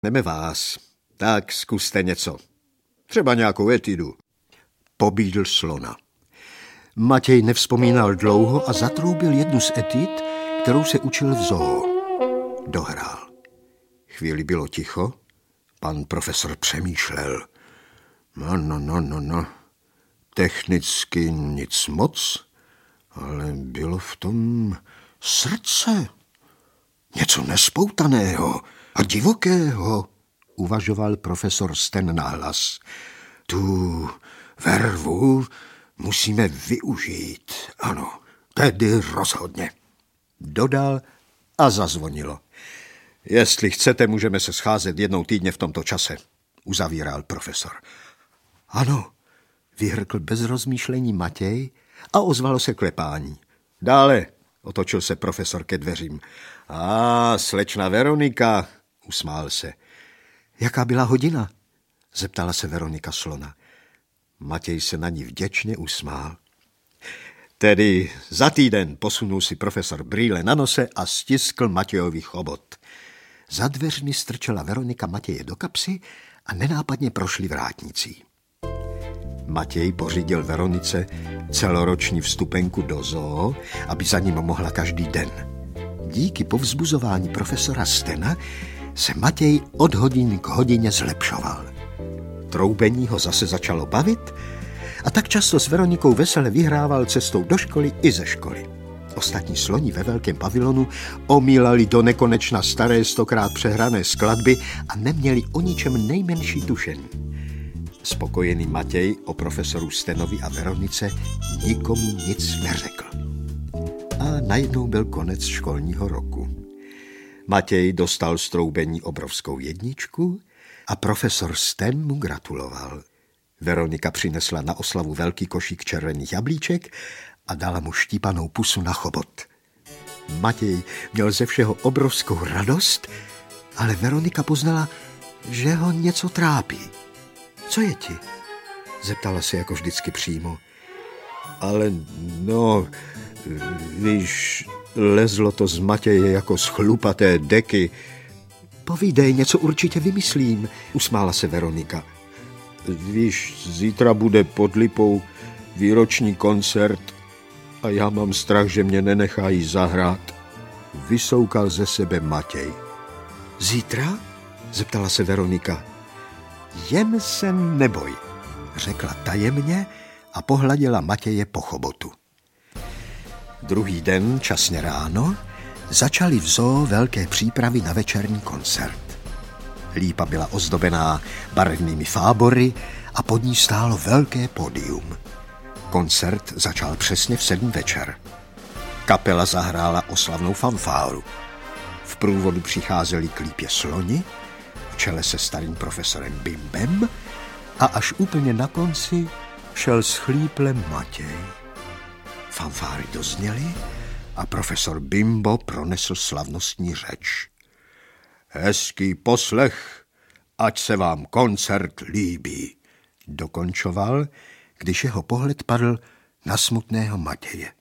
Neme vás, tak zkuste něco. Třeba nějakou etidu. Pobídl slona. Matěj nevzpomínal dlouho a zatroubil jednu z etid, kterou se učil v zoo. Dohrál. Chvíli bylo ticho, pan profesor přemýšlel. No. Technicky nic moc, ale bylo v tom srdce. Něco nespoutaného a divokého, uvažoval profesor Sten nahlas. Tu vervu musíme využít, ano, tedy rozhodně. Dodal a zazvonilo. Jestli chcete, můžeme se scházet jednou týdně v tomto čase, uzavíral profesor. Ano, vyhrkl bez rozmýšlení Matěj a ozvalo se klepání. Dále, otočil se profesor ke dveřím. Slečna Veronika, usmál se. Jaká byla hodina? Zeptala se Veronika slona. Matěj se na ní vděčně usmál. Tedy za týden, posunul si profesor brýle na nose a stiskl Matějovi chobot. Za dveřmi strčela Veronika Matěje do kapsy a nenápadně prošli vrátnicí. Matěj pořídil Veronice celoroční vstupenku do zoo, aby za ním mohla každý den. Díky povzbuzování profesora Stena se Matěj od hodiny k hodině zlepšoval. Troubení ho zase začalo bavit a tak často s Veronikou vesele vyhrával cestou do školy i ze školy. Ostatní sloni ve velkém pavilonu omílali do nekonečna staré 100krát přehrané skladby a neměli o ničem nejmenší tušení. Spokojený Matěj o profesoru Stenovi a Veronice nikomu nic neřekl. A najednou byl konec školního roku. Matěj dostal z troubení obrovskou 1 a profesor Sten mu gratuloval. Veronika přinesla na oslavu velký košík červených jablíček a dala mu štípanou pusu na chobot. Matěj měl ze všeho obrovskou radost, ale Veronika poznala, že ho něco trápí. Co je ti? Zeptala se jako vždycky přímo. Ale víš, lezlo to z Matěje jako z chlupaté deky. Povídej, něco určitě vymyslím, usmála se Veronika. Víš, zítra bude pod Lipou výroční koncert a já mám strach, že mě nenechají zahrát. Vysoukal ze sebe Matěj. Zítra? Zeptala se Veronika. Jen se neboj, řekla tajemně a pohladila Matěje po chobotu. Druhý den, časně ráno, začaly v zoo velké přípravy na večerní koncert. Lípa byla ozdobená barevnými fábory a pod ní stálo velké pódium. Koncert začal přesně v 7 večer. Kapela zahrála oslavnou fanfáru. V průvodu přicházeli k Lípě sloni, v čele se starým profesorem Bimbem a až úplně na konci šel s chlíplem Matěj. Fanfáry dozněly a profesor Bimbo pronesl slavnostní řeč. Hezký poslech, ať se vám koncert líbí, dokončoval, když jeho pohled padl na smutného Matěje.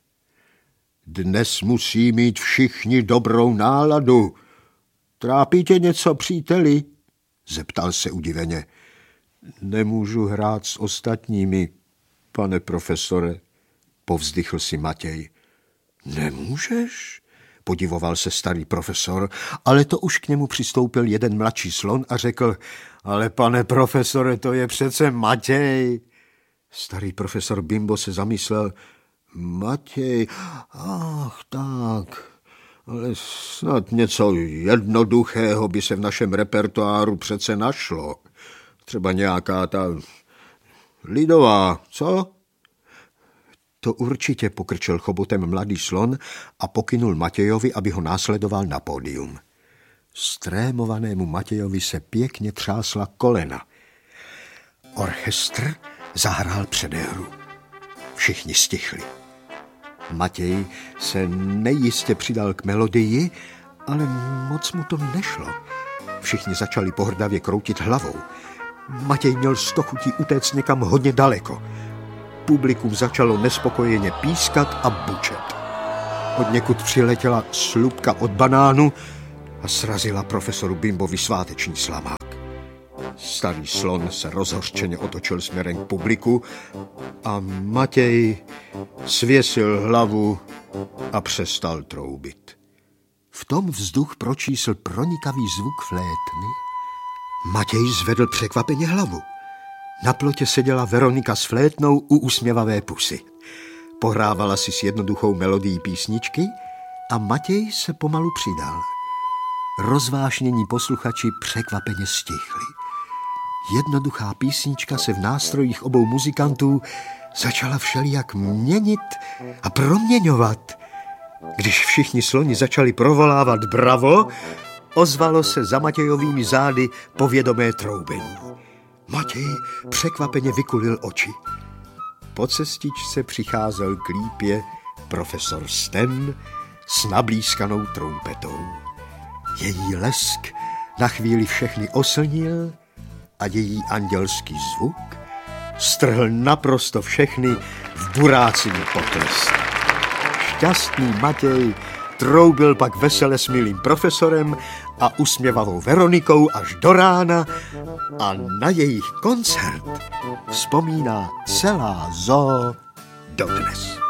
Dnes musí mít všichni dobrou náladu. Trápí tě něco, příteli? Zeptal se udiveně. Nemůžu hrát s ostatními, pane profesore, povzdychl si Matěj. Nemůžeš? Podivoval se starý profesor, ale to už k němu přistoupil jeden mladší slon a řekl, ale pane profesore, to je přece Matěj. Starý profesor Bimbo se zamyslel, Matěj, ach tak, ale snad něco jednoduchého by se v našem repertoáru přece našlo. Třeba nějaká ta lidová, co? To určitě, pokrčil chobotem mladý slon a pokynul Matějovi, aby ho následoval na pódium. Strémovanému Matějovi se pěkně třásla kolena. Orchestr zahrál předehru. Všichni stichli. Matěj se nejistě přidal k melodii, ale moc mu to nešlo. Všichni začali pohrdavě kroutit hlavou. Matěj měl z toho chutí utéct někam hodně daleko. Publikum začalo nespokojeně pískat a bučet. Odněkud přiletěla slupka od banánu a srazila profesoru Bimbovi sváteční slamák. Starý slon se rozhořčeně otočil směrem k publiku a Matěj svěsil hlavu a přestal troubit. V tom vzduch pročísl pronikavý zvuk flétny. Matěj zvedl překvapeně hlavu. Na plotě seděla Veronika s flétnou u usměvavé pusy. Pohrávala si s jednoduchou melodií písničky a Matěj se pomalu přidal. Rozvášnění posluchači překvapeně stichli. Jednoduchá písnička se v nástrojích obou muzikantů začala všelijak měnit a proměňovat. Když všichni sloni začali provolávat bravo, ozvalo se za Matějovými zády povědomé troubení. Matěj překvapeně vykulil oči. Po cestičce přicházel k lípě profesor Sten s nablízkanou trumpetou. Její lesk na chvíli všechny oslnil a její andělský zvuk strhl naprosto všechny v burácivý potlesk. Šťastný Matěj troubil pak vesele s milým profesorem a usměvavou Veronikou až do rána a na jejich koncert vzpomíná celá zoo dodnes.